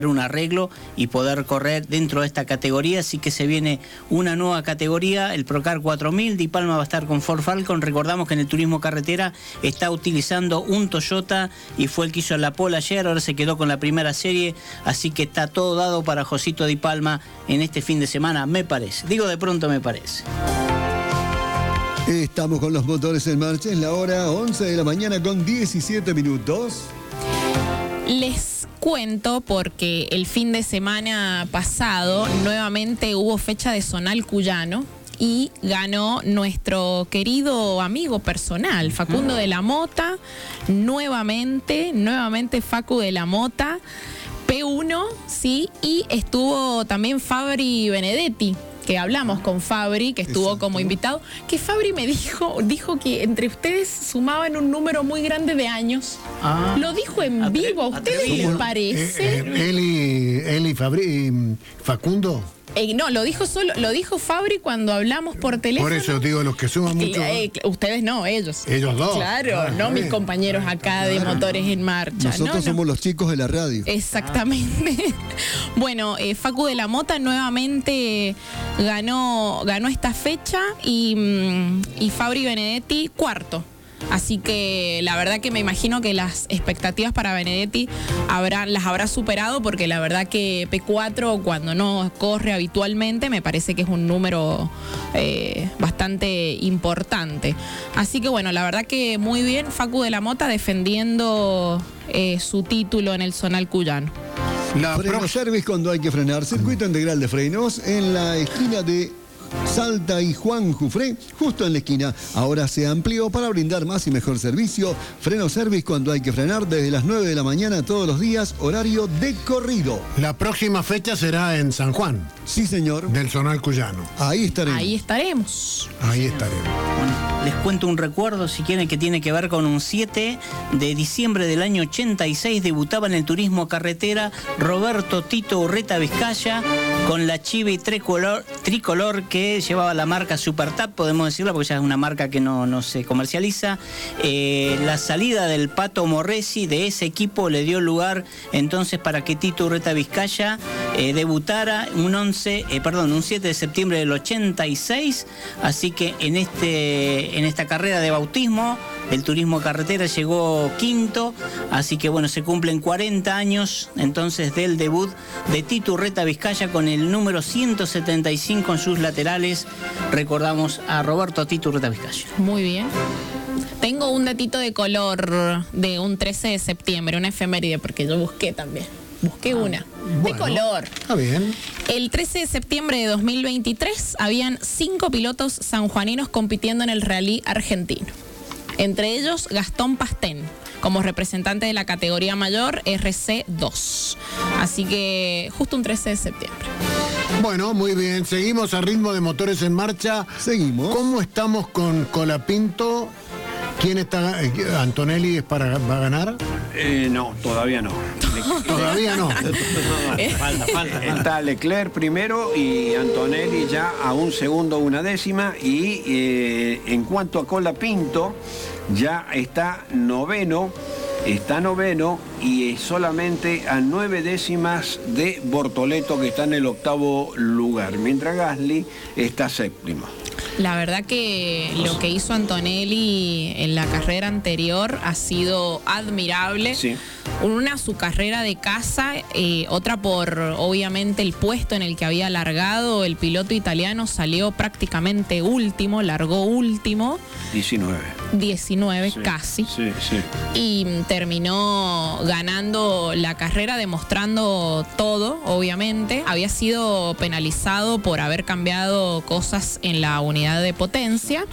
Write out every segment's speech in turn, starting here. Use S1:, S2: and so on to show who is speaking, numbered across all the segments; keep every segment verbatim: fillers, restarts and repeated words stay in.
S1: un arreglo y poder correr dentro de esta categoría, así que se viene una nueva categoría, el Procar cuatro mil. Di Palma va a estar con Ford Falcon. Recordamos que en el turismo carretera está utilizando un Toyota y fue el que hizo la pole ayer, ahora se quedó con la primera serie, así que está todo dado para Josito Di Palma en este fin de semana, me parece, digo de pronto me parece.
S2: Estamos con los motores en marcha, es la hora once de la mañana con diecisiete minutos.
S3: Les cuento porque el fin de semana pasado nuevamente hubo fecha de Zonal Cuyano y ganó nuestro querido amigo personal, Facundo de la Mota, nuevamente, nuevamente Facu de la Mota, P uno, sí, y estuvo también Fabri Benedetti, que hablamos con Fabri, que estuvo Exacto. como invitado, que Fabri me dijo, dijo que entre ustedes sumaban un número muy grande de años. Ah, Lo dijo en atre, vivo. ¿A ustedes les parece?
S4: Eh, eh, él y, él y Fabri, y Facundo.
S3: Eh, no, lo dijo solo, lo dijo Fabri cuando hablamos por teléfono.
S4: Por eso digo, los que suman
S3: que,
S4: mucho.
S3: Eh, ustedes no, ellos.
S4: Ellos dos.
S3: Claro, ah, no mis compañeros acá de claro. Motores en Marcha.
S2: Nosotros
S3: no,
S2: somos
S3: no.
S2: los chicos de la radio.
S3: Exactamente. Ah. Bueno, eh, Facu de la Mota nuevamente ganó, ganó esta fecha y, y Fabri Benedetti cuarto. Así que la verdad que me imagino que las expectativas para Benedetti habrá, las habrá superado, porque la verdad que P cuatro cuando no corre habitualmente me parece que es un número eh, bastante importante. Así que bueno, la verdad que muy bien Facu de la Mota defendiendo eh, su título en el Zonal Cuyano.
S2: La Freno Service cuando hay que frenar, circuito integral de frenos en la esquina de Salta y Juan Jufré, justo en la esquina. Ahora se amplió para brindar más y mejor servicio. Freno Service cuando hay que frenar desde las nueve de la mañana todos los días, horario de corrido.
S4: La próxima fecha será en San Juan.
S2: Sí, señor.
S4: Del Zonal Cuyano.
S2: Ahí estaremos.
S3: Ahí estaremos.
S4: Ahí estaremos.
S1: Bueno, les cuento un recuerdo, si quieren, que tiene que ver con un siete de diciembre del año ochenta y seis. Debutaba en el turismo carretera Roberto Tito Urreta Vizcaya con la Chibi tricolor, tricolor que llevaba la marca SuperTab, podemos decirlo, porque ya es una marca que no, no se comercializa. Eh, la salida del Pato Morresi de ese equipo le dio lugar entonces para que Tito Urreta Vizcaya eh, debutara un once, eh, perdón, un siete de septiembre del ochenta y seis. Así que en este, en esta carrera de bautismo el turismo carretera llegó quinto, así que bueno, se cumplen cuarenta años entonces del debut de Tito Urreta Vizcaya con el número ciento setenta y cinco en sus laterales. Recordamos a Roberto Tito Urreta Vizcaya.
S3: Muy bien. Tengo un datito de color de un trece de septiembre, una efeméride, porque yo busqué también. Busqué una. Ah, bueno, de color.
S4: Está bien.
S3: El trece de septiembre de dos mil veintitrés habían cinco pilotos sanjuaninos compitiendo en el rally argentino. Entre ellos Gastón Pastén, como representante de la categoría mayor R C dos. Así que justo un trece de septiembre.
S4: Bueno, muy bien. Seguimos a ritmo de Motores en Marcha.
S2: Seguimos.
S4: ¿Cómo estamos con Colapinto? ¿Quién está? ¿Antonelli es para, va a ganar?
S5: Eh, no, todavía no.
S4: Todavía no.
S5: falta, falta. Está Leclerc primero y Antonelli ya a un segundo, una décima. Y eh, en cuanto a Colapinto, ya está noveno. Está noveno y solamente a nueve décimas de Bortoleto, que está en el octavo lugar, mientras Gasly está séptimo.
S3: La verdad que lo que hizo Antonelli en la carrera anterior ha sido admirable.
S5: Sí.
S3: Una, su carrera de casa, eh, otra por obviamente el puesto en el que había largado. El piloto italiano salió prácticamente último, largó último.
S5: diecinueve.
S3: diecinueve, sí, casi.
S5: Sí, sí.
S3: Y terminó ganando la carrera, demostrando todo, obviamente. Había sido penalizado por haber cambiado cosas en la unidad de potencia.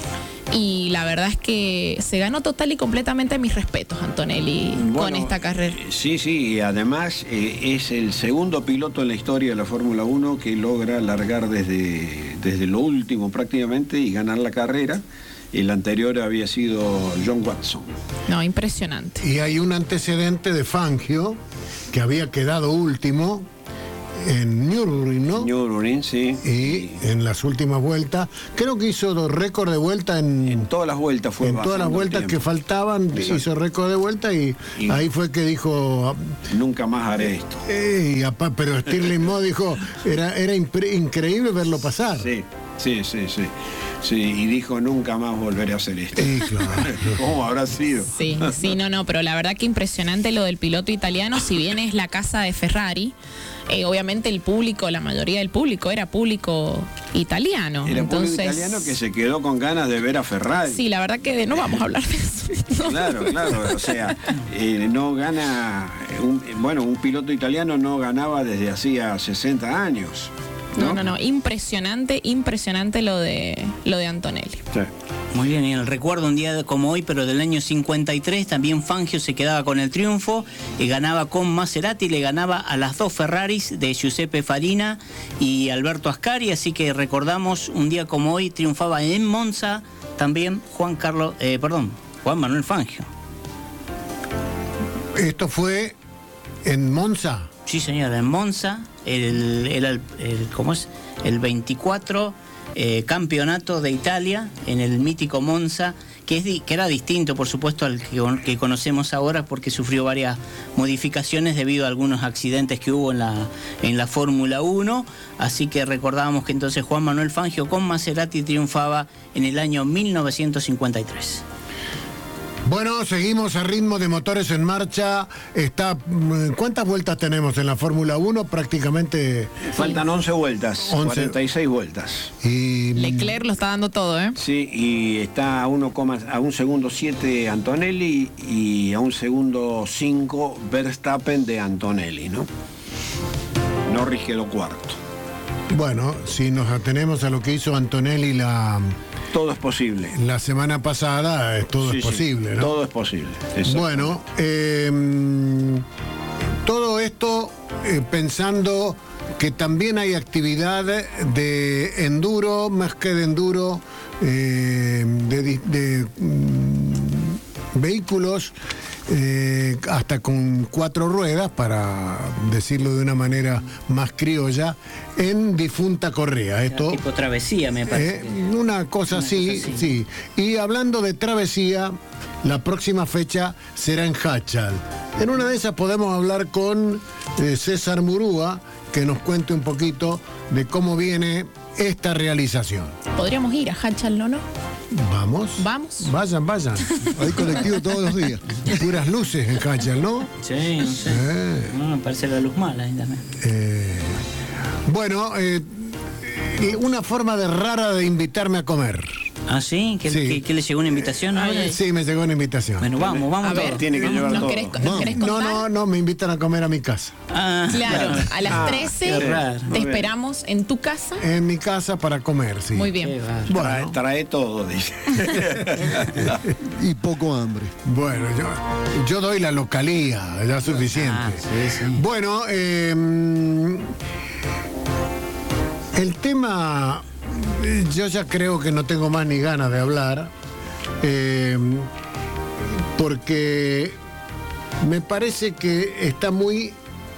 S3: Y la verdad es que se ganó total y completamente mis respetos, Antonelli, bueno, con esta carrera.
S5: Sí, sí, y además eh, es el segundo piloto en la historia de la Fórmula uno que logra largar desde, desde lo último prácticamente y ganar la carrera. El anterior había sido John Watson.
S3: No, impresionante.
S4: Y hay un antecedente de Fangio, que había quedado último en Nürburgring, ¿no?
S5: Nürburgring, sí.
S4: Y en las últimas vueltas, creo que hizo dos récord de vuelta en...
S5: En todas las vueltas fue
S4: En todas las vueltas que faltaban, Exacto. hizo récord de vuelta y, y ahí fue que dijo...
S5: Nunca más haré esto.
S4: Eh, apá, pero Stirling Moss dijo, era, era increíble verlo pasar.
S5: Sí, sí, sí, sí. Sí, y dijo, nunca más volveré a hacer esto.
S4: Sí, claro.
S5: ¿Cómo habrá sido?
S3: Sí, sí, no, no, pero la verdad que impresionante lo del piloto italiano, si bien es la casa de Ferrari, eh, obviamente el público, la mayoría del público era público italiano.
S5: Era
S3: entonces,
S5: público italiano que se quedó con ganas de ver a Ferrari.
S3: Sí, la verdad que no vamos a hablar de eso. No.
S5: Claro, claro, o sea, eh, no gana, un, bueno, un piloto italiano no ganaba desde hacía sesenta años.
S3: No, no, no, impresionante, impresionante lo de lo de Antonelli.
S5: Sí.
S1: Muy bien, y el recuerdo un día como hoy, pero del año cincuenta y tres, también Fangio se quedaba con el triunfo y ganaba con Maserati, le ganaba a las dos Ferraris de Giuseppe Farina y Alberto Ascari, así que recordamos un día como hoy, triunfaba en Monza también Juan Carlos, eh, perdón, Juan Manuel Fangio.
S4: ¿Esto fue en Monza?
S1: Sí, señora, en Monza, el, el, el, el, ¿cómo es? el veinticuatro eh, campeonato de Italia en el mítico Monza, que, es di, que era distinto, por supuesto, al que, que conocemos ahora, porque sufrió varias modificaciones debido a algunos accidentes que hubo en la, en la Fórmula uno. Así que recordábamos que entonces Juan Manuel Fangio con Maserati triunfaba en el año mil novecientos cincuenta y tres.
S4: Bueno, seguimos a ritmo de motores en marcha. Está, ¿cuántas vueltas tenemos en la Fórmula uno? Prácticamente...
S5: Faltan once vueltas, once. cuarenta y seis vueltas.
S3: Y... Leclerc lo está dando todo, ¿eh?
S5: Sí, y está a, uno, a un segundo siete Antonelli y a un segundo cinco Verstappen de Antonelli, ¿no? Norris quedó cuarto.
S4: Bueno, si nos atenemos a lo que hizo Antonelli la...
S5: Todo es posible.
S4: La semana pasada, todo sí, es posible,
S5: sí,
S4: ¿no?
S5: Todo es posible.
S4: Bueno, eh, todo esto eh, pensando que también hay actividad de enduro, más que de enduro, eh, de, de, de mm, vehículos eh, hasta con cuatro ruedas, para decirlo de una manera más criolla, en difunta correa. Esto,
S1: tipo travesía, me parece.
S4: Eh, una cosa
S1: una
S4: así,
S1: cosa así,
S4: sí. Y hablando de travesía, la próxima fecha será en Hachal. En una de esas podemos hablar con eh, César Murúa, que nos cuente un poquito de cómo viene esta realización.
S3: Podríamos ir a Hachal, ¿no? ¿no?
S4: Vamos.
S3: Vamos.
S4: Vayan, vayan.
S2: Hay colectivo todos los días.
S4: Puras luces en Hachal, ¿no?
S1: Sí, no sé. Eh. No, me parece la luz mala ahí también.
S4: Eh, bueno, eh, una forma de rara de invitarme a comer.
S1: ¿Ah, sí? ¿Que,
S4: sí.
S1: que, que le llegó una invitación?
S3: Ay, ay.
S4: Sí, me llegó una invitación.
S1: Bueno, vamos, vamos.
S3: A ver,
S5: tiene que llevar
S3: ¿nos
S5: todo.
S3: querés, ¿nos querés
S4: No,
S3: contar?
S4: no, no, me invitan a comer a mi casa.
S1: Ah,
S3: Claro, a las
S5: Ah,
S3: trece
S1: qué raro.
S3: te esperamos en tu casa.
S4: En mi casa para comer, sí.
S3: Muy bien.
S1: qué raro.
S5: Trae,
S4: Bueno,
S5: trae todo, dice.
S2: Y poco hambre.
S4: bueno yo, yo doy la localía, ya es suficiente.
S1: Ah, sí, sí.
S4: Bueno, eh, el tema, yo ya creo que no tengo más ni ganas de hablar, eh, porque me parece que está muy,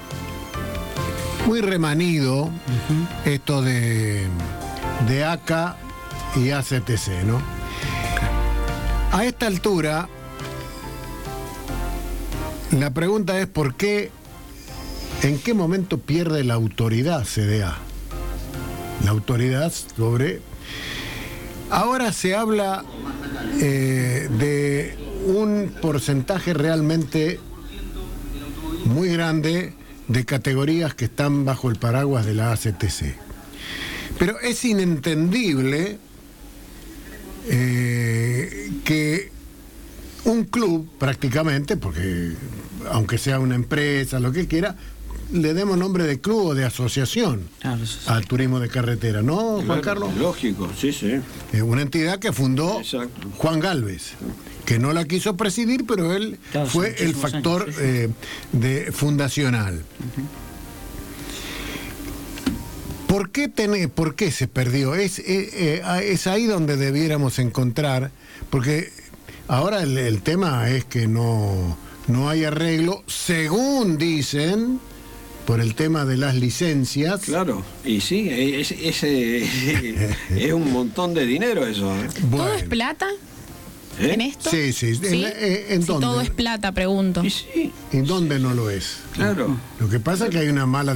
S4: muy remanido uh-huh. esto de, de A C A y A C T C, ¿no? A esta altura, la pregunta es por qué, en qué momento pierde la autoridad C D A. La autoridad sobre... Ahora se habla eh, de un porcentaje realmente muy grande de categorías que están bajo el paraguas de la A C T C. Pero es inentendible eh, que un club, prácticamente, porque aunque sea una empresa, lo que quiera, le demos nombre de club o de asociación
S1: Claro, eso sí.
S4: al turismo de carretera, ¿no, Juan
S5: Claro,
S4: Carlos?
S5: Lógico, sí, sí.
S4: Es una entidad que fundó
S5: Exacto.
S4: Juan Galvez, que no la quiso presidir, pero él
S1: Claro,
S4: fue
S1: sí,
S4: el
S1: muchísimos
S4: factor
S1: años, sí,
S4: eh, de fundacional.
S1: Uh-huh.
S4: ¿Por qué, tené, ¿Por qué se perdió? Es, eh, eh, es ahí donde debiéramos encontrar, porque ahora el, el tema es que no, no hay arreglo, según dicen, por el tema de las licencias.
S5: Claro, y sí, es, es, es, es un montón de dinero eso. ¿eh?
S3: Bueno. ¿Todo es plata? ¿Eh? ¿En esto?
S4: Sí, sí.
S3: ¿Sí?
S4: ¿En, en
S3: si
S4: dónde?
S3: todo es plata, pregunto.
S5: Y sí,
S4: ¿En dónde no lo es?
S5: claro.
S4: Lo que pasa es que hay una mala